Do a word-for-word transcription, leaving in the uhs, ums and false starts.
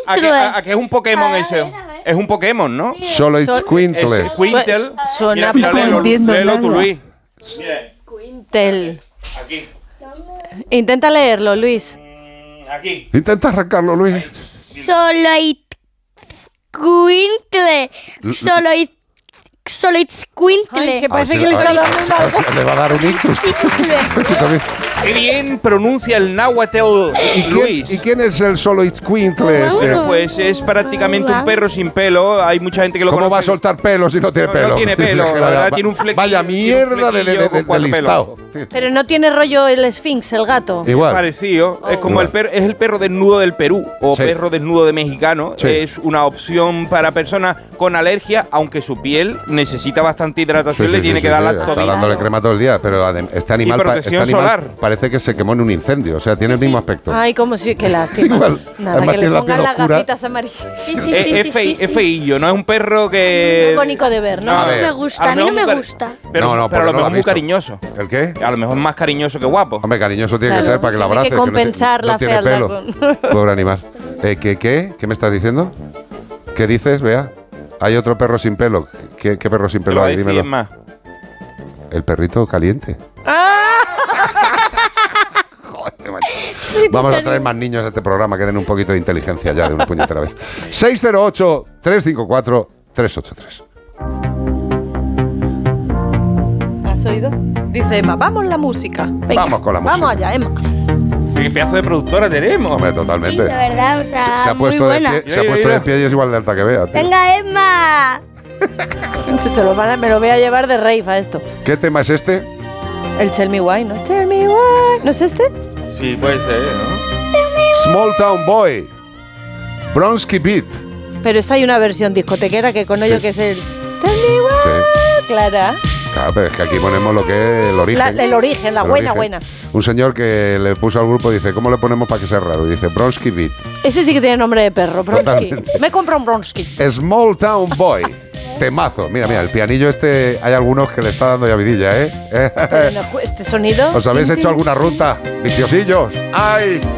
¿A qué, a, a qué es un Pokémon ese? Es un Pokémon, ¿no? Solo it's Squintle. Es Squintle. Suena Mira, mira, léelo, entiendo léelo nada. tú, Luis. Squintle. Aquí. Intenta leerlo, Luis. Aquí. Intenta arrancarlo, Luis. Solo it Squintle. Solo it Solo it Squintle. Ay, que A ver parece si- que le a está ver- dando a ver si le va a dar un ictus. Tú también. Qué bien pronuncia el náhuatl, ¿Y quién, Luis. ¿Y quién es el Solo it's Squintle este? Bueno, pues es prácticamente un perro sin pelo. Hay mucha gente que lo ¿Cómo conoce. va a soltar pelo si no tiene No, pelo? no tiene pelo, la Vaya- verdad, tiene un flequillo, Vaya tiene un mierda de, de, de, flequillo con de cuatro listado. Pero no tiene rollo el Sphinx, el gato. Igual. Parecido. Es como Igual. el perro, es el perro desnudo del Perú o Sí. perro desnudo de mexicano. Sí. Es una opción para personas con alergia, aunque su piel necesita bastante hidratación, Sí, le sí, tiene sí, que sí, dar sí, la está todita. dándole crema todo el día, pero adem- este animal, Y pa- protección este animal solar. parece que se quemó en un incendio. O sea, tiene el mismo aspecto. Ay, como si, qué lástima. Igual. Nada, Además que le tiene la pongan piel las oscura. gafitas amarillas. Sí, sí, Es, sí, es sí, fei- sí, es sí. feillo, no es un perro que. Muy bonito de ver, ¿no? A No ver. me A gusta, lo a mí no mejor me muy gusta. cari- Pero, No, no, pero a porque lo no lo mejor has muy visto. cariñoso. ¿El qué? A lo mejor más cariñoso que guapo. Hombre, cariñoso tiene que Claro, ser para que la tiene abraces. que no compensar te- la no tiene fealdad pelo. con- Pobre animal. Eh, ¿qué, qué? ¿Qué me estás diciendo? ¿Qué dices, Bea? Hay otro perro sin pelo. ¿Qué, qué perro sin Te lo pelo voy a hay? decir, Dímelo. es más. El perrito caliente. Joder, macho. Vamos a traer más niños a este programa que den un poquito de inteligencia ya de una puñetera vez. seis cero ocho, tres cinco cuatro, tres ocho tres. ¿Has oído? Dice Emma, vamos la música. Venga, Vamos con la música. Vamos allá, Emma. ¿Qué pedazo de productora tenemos? Hombre, Sí, totalmente. de verdad, o sea, se, se ha muy puesto de buena. pie, se ha puesto de pie y es igual de alta que Bea, tío. Venga, Emma. Se lo van a- me lo voy a llevar de rave a esto. ¿Qué tema es este? El Tell Me Why, ¿no? Tell Me Why. ¿No es este? Sí, puede ser, ¿no? Small Town Boy. Bronski Beat. Pero esta hay una versión discotequera que con ello Sí. que es el Tell Me Why. Sí. Clara. Claro, pero es que aquí ponemos lo que es el origen. La- el origen, la El buena, origen. buena. Un señor que le puso al grupo dice, ¿cómo le ponemos para que sea raro? Dice, Bronski Beat. Ese sí que tiene nombre de perro, Bronsky. Totalmente. Me compro un Bronsky. Small Town Boy. Temazo. Mira, mira, el pianillo este, hay algunos que le está dando ya vidilla, ¿eh? Pero no, este sonido. ¿Os habéis hecho alguna ruta? Viciosillos. ¡Ay!